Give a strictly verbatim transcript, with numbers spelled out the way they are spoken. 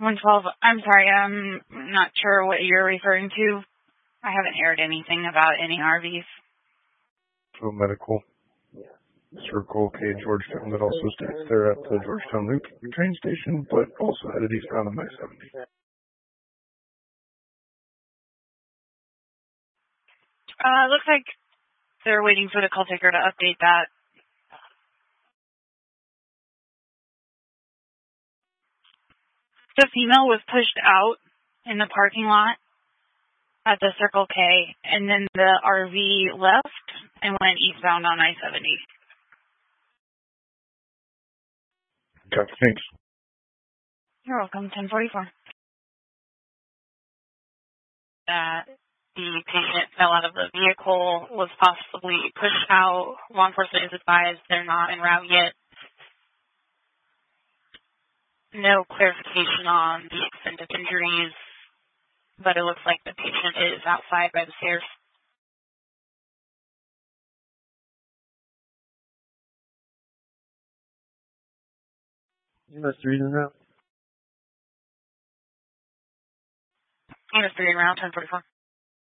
one twelve, I'm sorry, I'm not sure what you're referring to. I haven't heard anything about any R Vs. So medical. Circle K Georgetown that also stays there at the Georgetown Loop train station, but also headed eastbound on I seventy. Uh, looks like they're waiting for the call taker to update that. The female was pushed out in the parking lot at the Circle K, and then the R V left and went eastbound on I seventy. Okay, thanks. You're welcome, ten forty-four. That the patient fell out of the vehicle, was possibly pushed out. Law enforcement is advised they're not en route yet. No clarification on the extent of injuries, but it looks like the patient is outside by the stairs. Unit three in route. Unit three in route, ten forty-four.